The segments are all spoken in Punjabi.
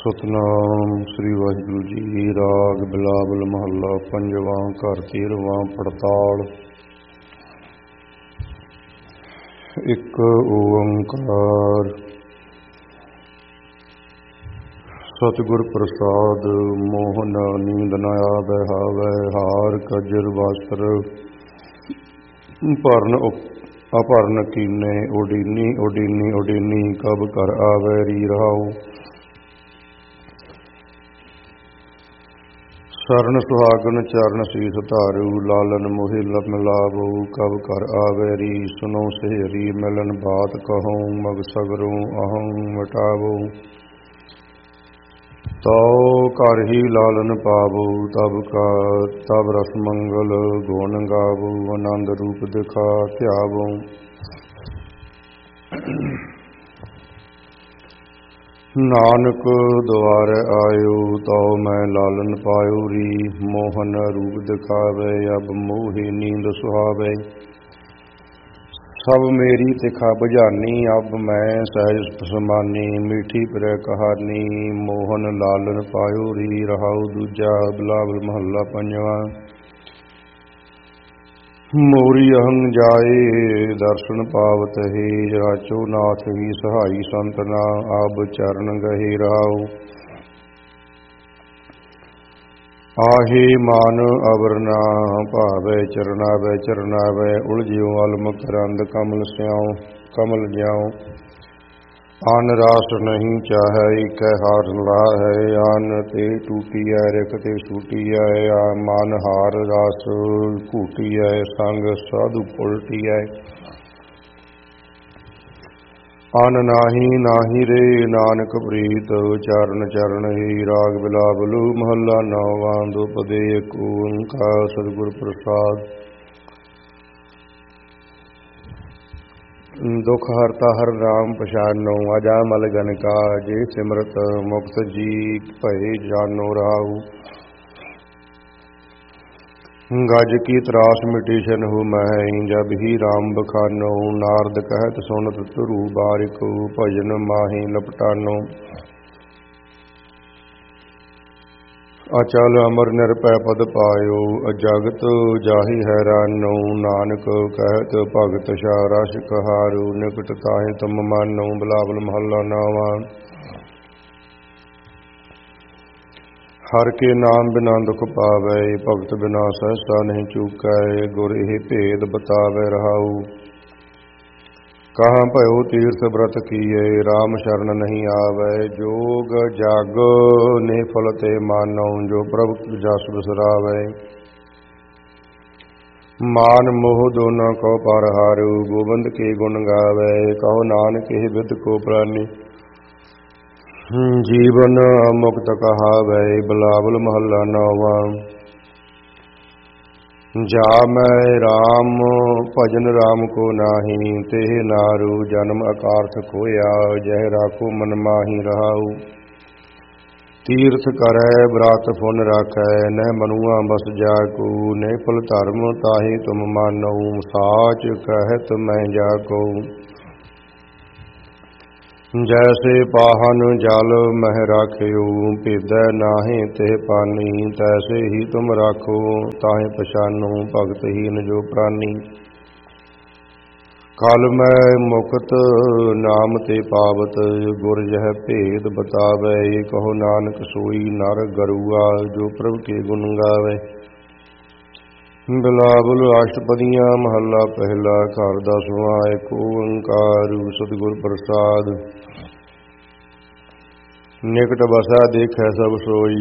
ਸਤਨਾਮ ਸ੍ਰੀ ਵਾਹਿਗੁਰੂ ਜੀ। ਰਾਗ ਬਿਲਾਵਲ ਮਹੱਲਾ ਪੰਜਵਾਂ। ਘਰ 13ਵਾਂ। ਪੜਤਾਲ। ਇੱਕ ਓੰਕਾਰ ਸਤਿਗੁਰ ਪ੍ਰਸਾਦ। ਮੋਹਨ ਨੀਂਦ ਨ ਆਵੈ ਹਾਵੈ, ਹਾਰ ਕਜਰ ਵਸਤਰ ਭਰਨ ਅਭਰਨ ਕੀਨੇ। ਉਡੀਨੀ ਉਡੀਨੀ ਉਡੀਨੀ ਕਬ ਘਰ ਆਵੈ ਰੀ ਰਹਾਉ। ਸਰਨ ਸੁਹਾਗਨ ਚਰਨ ਸੀਸ ਧਾਰੂ, ਲਾਲਨ ਮੋਹਿ ਮਿਲਾਵੋ। ਕਬ ਘਰ ਆਵੈ ਰੀ ਸੁਨੋ ਸਹੇਰੀ, ਮਿਲਨ ਬਾਤ ਕਹਉ। ਮਗ ਸਗਰੋਂ ਅਹੰ ਮਿਟਾਵੋ, ਤਉ ਘਰ ਹੀ ਲਾਲਨ ਪਾਵੋ। ਤਬ ਰਸ ਮੰਗਲ ਗੁਣ ਗਾਵੋ, ਆਨੰਦ ਰੂਪ ਦਿਖਾ ਧਿਆਵੋ। ਨਾਨਕ ਦੁਆਰੈ ਆਇਓ, ਤਉ ਮੈਂ ਲਾਲਨ ਪਾਇਓ ਰੀ। ਮੋਹਨ ਰੂਪ ਦਿਖਾਵੈ, ਅਬ ਮੋਹਿ ਨੀਂਦ ਸੁਹਾਵੈ। ਸਭ ਮੇਰੀ ਤਿਖਾ ਬੁਝਾਨੀ, ਅਬ ਮੈਂ ਸਹਿਜ ਸਮਾਨੀ। ਮੀਠੀ ਪਿਰੈ ਕਹਾਨੀ, ਮੋਹਨ ਲਾਲਨ ਪਾਇਓ ਰੀ। ਰਹਾਉ ਦੂਜਾ। ਬਿਲਾਵਲ ਮਹੱਲਾ ਪੰਜਵਾਂ। ਮੋਰੀ ਅਹੰ ਜਾਏ ਦਰਸ਼ਨ ਪਾਵਤ ਹੈ, ਰਾਚੋ ਨਾਥ ਹੀ ਸਹਾਈ ਸੰਤਨਾ। ਆਬ ਚਰਨ ਗਹੇ ਰਹਾਉ, ਆਹੇ ਮਾਨ ਅਵਰ ਨਾ ਭਾਵੈ। ਚਰਨਾਵੈ ਚਰਨਾਵੈ ਉਲਝਿਓ, ਅਲਮਕ ਰੰਦ ਕਮਲ ਸਿਆਉ ਕਮਲ ਜਿਆਉ। ਅਨ ਰਾਸ ਨਹੀਂ ਚਾਹੈ, ਇਕੈ ਹਾਰ ਲਾਹੈ। ਅਨ ਤੇ ਟੂਟੀਐ, ਰਿਕ ਤੇ ਛੂਟੀਐ। ਮਨ ਹਾਰ ਰਸ ਘੂਟੀਐ, ਸੰਗ ਸਾਧੂ ਉਲਟੀਐ। ਅਨ ਨਾਹੀ ਨਾਹੀ ਰੇ ਨਾਨਕ ਪ੍ਰੀਤ, ਚਰਨ ਚਰਨ ਹੀ। ਰਾਗ ਬਿਲਾਵਲ ਮਹੱਲਾ ਨੌਵਾਂ। ਦੁਪਦੇ ਇੱਕ ਓੰਕਾਰ ਸਤਿਗੁਰ ਪ੍ਰਸਾਦ। ਦੁਖ ਹਰਤਾ ਹਰਿ ਨਾਮ ਪਛਾਨੋ, ਅਜਾਮਲ ਗਨਕਾ। ਜੇ ਸਿਮਰਤ ਮੁਕਤ ਜੀ ਭਏ ਜਾਨੋ ਰਹਾਉ। ਗਜ ਕੀ ਤਰਾਸ ਮਿਟੀ ਛਨਹੁ ਮਹਿ, ਜਬ ਹੀ ਰਾਮ ਬਖਾਨੋ। ਨਾਰਦ ਕਹਿਤ ਸੁਨਤ ਧਰੂ ਬਾਰਿਕੁ, ਭਜਨ ਮਾਹੀ ਲਪਟਾਨੋ। ਅਚਲ ਅਮਰ ਨਿਰਭੈ ਪਦ ਪਾਇਓ, ਜਗਤ ਜਾਹਿ ਹੈਰਾਨੋ। ਨਾਨਕ ਕਹਿਤ ਭਗਤ ਸ਼ਾਹ ਰਸ ਕਹਾਰੂ, ਨਿਕਟ ਤਾਹਿ ਤੁਮ ਮਾਨੋ। ਬਿਲਾਵਲ ਮਹੱਲਾ ਨੌਵਾਂ। ਹਰਿ ਕੇ ਨਾਮ ਬਿਨਾ ਦੁਖ ਪਾਵੈ, ਭਗਤ ਬਿਨਾ ਸਹਸਾ ਨਹੀਂ ਚੂਕੈ। ਗੁਰ ਇਹ ਭੇਦ ਬਤਾਵੈ ਰਹਾਉ, ਕਹਾਂ ਭਇਓ ਤੀਰਥ ਬ੍ਰਤ ਕੀਏ। ਰਾਮ ਸ਼ਰਨ ਨਹੀਂ ਆਵੈ, ਜੋਗ ਜਗ ਨੇ ਫਲ ਤੇ ਮਾਨੋ। ਜੋ ਪ੍ਰਭ ਜਸ ਬਿਸਰਾਵੈ, ਮਾਨ ਮੋਹ ਦੋਨਾ ਕਉ ਪਰ ਹਾਰੂ। ਗੋਬਿੰਦ ਕੇ ਗੁਣ ਗਾਵੈ, ਕਹੋ ਨਾਨਕ ਇਹ ਬਿਦ ਕੋ ਪ੍ਰਾਨੀ। ਜੀਵਨ ਮੁਕਤ ਕਹਾਵੈ। ਬਿਲਾਵਲ ਮਹੱਲਾ ਨੌਵਾਂ। ਜਾ ਮੈਂ ਰਾਮ ਭਜਨ ਰਾਮ ਕੋ ਨਾਹੀ, ਤੇਹ ਨਾਰੂ ਜਨਮ ਅਕਾਰਥ ਖੋਇਆ। ਜਹ ਰਾਖੋ ਮਨ ਮਾਹੀ ਰਹਾਉ, ਤੀਰਥ ਕਰੈ ਬ੍ਰਤ ਪੁਨ ਰਾਖੈ। ਨਹਿ ਮਨੁਆ ਬਸ ਜਾਕੂ, ਨਹਿ ਫਲ ਧਰਮ ਤਾਹੀ ਤੁਮ ਮਾਨੋ। ਸਾਚ ਕਹਿਤ ਮੈਂ ਜਾਕੋ, ਜੈਸੇ ਪਾਹਨ ਜਲ ਮਹਿ ਰਾਖਿਓ। ਭੇਦੈ ਨਾਹੀਂ ਤਿਹ ਪਾਨੀ, ਤੈਸੇ ਹੀ ਤੁਮ ਰਾਖੋ ਤਾਹਿ ਪਛਾਨੋ। ਭਗਤ ਹੀਨ ਜੋ ਪ੍ਰਾਨੀ, ਕਲ ਮੈਂ ਮੁਕਤ ਨਾਮ ਤੇ ਪਾਵਤ। ਗੁਰ ਜਹ ਭੇਦ ਬਤਾਵੈ, ਕਹੋ ਨਾਨਕ ਸੋਈ ਨਰ ਗਰੂਆ। ਜੋ ਪ੍ਰਭ ਕੇ ਗੁਣ ਗਾਵੈ। ਬਿਲਾਵਲ ਅਸ਼ਟਪਦੀਆਂ ਮਹੱਲਾ ਪਹਿਲਾ। ਘਰ ਦਸਵਾਂ। ਇੱਕ ਓੰਕਾਰ ਸਤਿਗੁਰ ਪ੍ਰਸਾਦ। ਨਿਕਟ ਵਸੈ ਦੇਖੈ ਸਭ ਸੋਈ,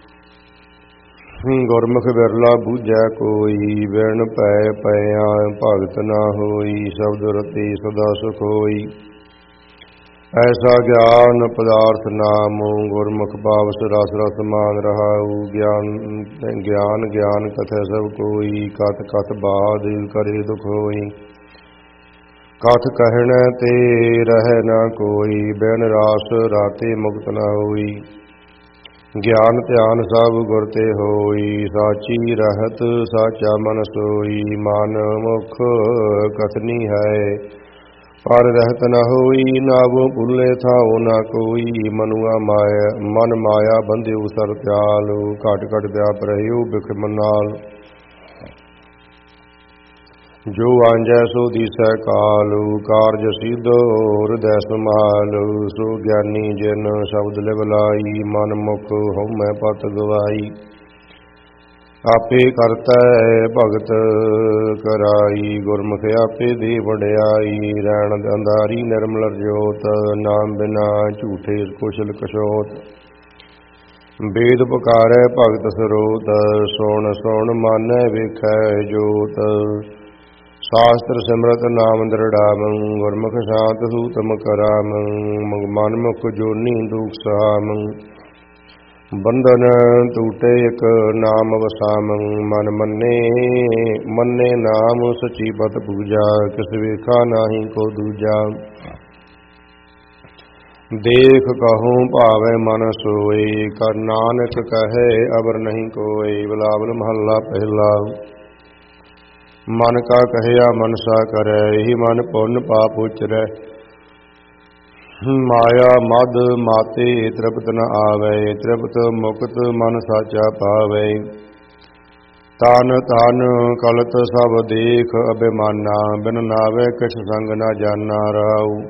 ਗੁਰਮੁਖ ਬਿਰਲਾ ਬੂਝੈ ਕੋਈ। ਵਿਣ ਭੈ ਭਇਆ ਭਗਤ ਨਾ ਹੋਈ, ਸ਼ਬਦ ਰਤੀ ਸਦਾ ਸੁਖ ਹੋਈ। ਐਸਾ ਗਿਆਨ ਪਦਾਰਥ ਨਾਮ, ਗੁਰਮੁਖ ਪਾਵਸ ਰਸ ਰਸ ਮਾਨ ਰਹਾਉ। ਗਿਆਨ ਗਿਆਨ ਕਥੈ ਸਭ ਕੋਈ, ਕਥ ਕਥ ਬਾਦ ਕਰੇ ਦੁਖ ਹੋਈ। ਕਥ ਕਹਿਣੈ ਤੇ ਰਹਿ ਨਾ ਕੋਈ, ਬਿਨ ਰਾਸ ਰਾਤੇ ਮੁਕਤ ਨਾ ਹੋਈ। ਗਿਆਨ ਧਿਆਨ ਸਭ ਗੁਰ ਤੇ ਹੋਈ, ਸਾਚੀ ਰਹਿਤ ਸਾਚਾ ਮਨ ਸੋਈ। ਮਨ ਮੁਖ ਕਥਨੀ ਹੈ ਪਰ ਰਹਿਤ ਨ ਹੋਈ, ਨਾਵੋ ਭੁੱਲੇ ਥਾਉ ਨ ਕੋਈ। ਮਨੁਆ ਮਾਇਆ ਮਨ ਮਾਇਆ ਬੰਧਿਉ ਸਰ ਤਿਆਲ, ਘਟ ਘਟ ਵਿਆਪ ਰਹਿਉ ਬਿਖਮ ਨਾਲ। ਜੋ ਆਂਜੈ ਸੋ ਦੀਸੈ ਕਾਲ, ਕਾਰਜ ਸਿਧ ਹਿਰਦੈ ਸਮਾਲ। ਸੋ ਗਿਆਨੀ ਜਿਨ ਸ਼ਬਦ ਲਿਵ ਲਾਈ, ਮਨ ਮੁਖ ਹਉਮੈ ਪਤ ਗਵਾਈ। ਆਪੇ ਕਰਤੈ ਭਗਤ ਕਰਾਈ, ਗੁਰਮੁਖ ਆਪੇ ਦੇ ਵਡਿਆਈ। ਰੈਣ ਅੰਧਾਰੀ ਨਿਰਮਲ ਜੋਤ, ਨਾਮ ਬਿਨਾ ਝੂਠੇ ਕੁਸ਼ਲ ਕਸ਼ੋਤ। ਵੇਦ ਪੁਕਾਰੈ ਭਗਤ ਸਰੋਤ, ਸੁਣ ਸੁਣ ਮਾਨੈ ਵੇਖੈ ਜੋਤ। ਸ਼ਾਸਤਰ ਸਿਮਰਤ ਨਾਮ ਦ੍ਰਿੜਾਵੰ, ਗੁਰਮੁਖ ਸ਼ਾਂਤ ਸੂਤਮ ਕਰਾਵੰ। ਮਨਮੁਖ ਜੋਨੀ ਦੁਖ ਸਹਾਵੰ, ਬੰਧਨ ਟੂਟੇ ਇਕ ਨਾਮ ਵਸਾਵੰ। ਮਨ ਮੰਨੇ ਨਾਮ ਸਚੀ ਪਤ ਪੂਜਾ, ਕਿਸ ਵੇਖਾ ਨਾਹੀ ਕੋ ਦੂਜਾ। ਦੇਖ ਕਹੂੰ ਭਾਵੈ ਮਨ ਸੋਏ, ਕਰ ਨਾਨਕ ਕਹੈ ਅਵਰ ਨਹੀਂ ਕੋਇ। ਬਿਲਾਵਲ ਮਹੱਲਾ ਪਹਿਲਾ। ਮਨ ਕਾ ਕਹਿਆ ਮਨਸਾ ਕਰੈ, ਇਹੀ ਮਨ ਪੁੰਨ ਪਾਪ ਉਚਰੈ। ਮਾਇਆ ਮਦ ਮਾਤੇ ਤ੍ਰਿਪਤ ਨ ਆਵੈ, ਤ੍ਰਿਪਤ ਮੁਕਤ ਮਨ ਸਾਚਾ ਪਾਵੈ। ਤਨ ਤਨ ਕਲਤ ਸਭ ਦੇਖ ਅਭਿਮਾਨਾ, ਬਿਨ ਨਾਵੈ ਕਿਛ ਸੰਗ ਨ ਜਾਨਾ। ਰਾਉ